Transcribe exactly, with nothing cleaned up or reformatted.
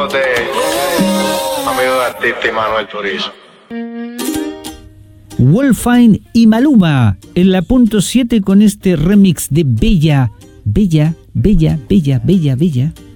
Amigo de artista y Manuel Turizo. Wolfine y Maluma en la punto siete con este remix de Bella, Bella, Bella, Bella, Bella, Bella.